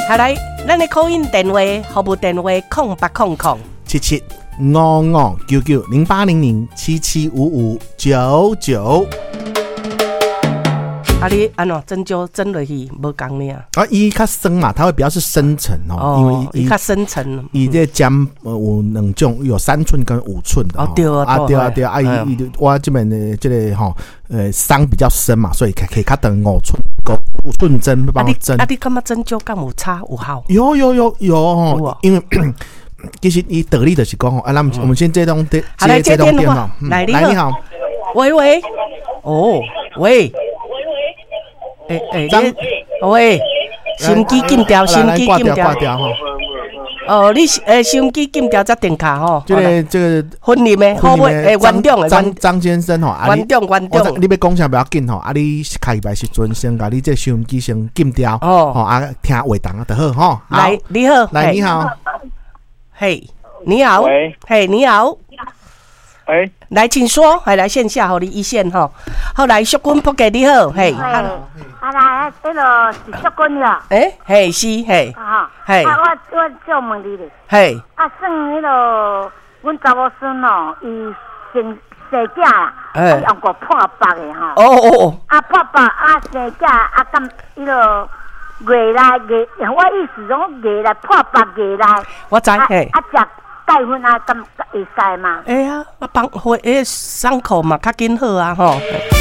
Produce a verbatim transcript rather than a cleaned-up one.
好来，咱的call in电话，服务电话空八空空七七五五九九零八零零七七五五九九。 啊，你安怎针灸针落去无共呢？ 啊，伊较深嘛，它会比较是深层哦， 哦因为伊较深层。 伊这针有两种，有三寸跟五寸的。 哦，对啊， 啊对啊对啊，啊伊伊我这边的这个吼，呃，伤比较深嘛，所以可可以较等五寸五寸针帮我针。 啊，你感觉针灸敢有差有效？ 有有有有哦，因为其实伊得力的是讲吼，啊，那我们先接通电， 接接电话， 来你好， 喂喂，哦喂。诶诶，你喂，收音机禁掉，收音机禁掉，哦，你诶收音机禁掉才电卡吼。 这个这个婚礼的好尾诶，园长诶， 张张先生吼， 园长园长， 你要讲啥不要紧吼，啊你开牌时阵先把你这收音机先禁掉，哦，吼啊听话筒啊就好吼。 来，你好， 来你好， 嘿，你好， 喂， 嘿，你好。 哎， 来，请说，还来线下，互你一线哈。后来，淑君仆给你好，嘿。 啊来，这个是淑君了。 诶，嘿是嘿。 哈， 嘿。 啊，我我想问你咧。 嘿。 啊，算迄个，阮查某孙哦，伊生生囝啦，啊用过破腹的吼。 哦哦哦。 啊破腹啊生囝啊，咁迄个月来月，我意思讲月来破腹月来。 我知嘿。 啊食。钙粉啊，咁会使嘛？ 哎呀，啊帮会诶伤口嘛，较紧好啊吼。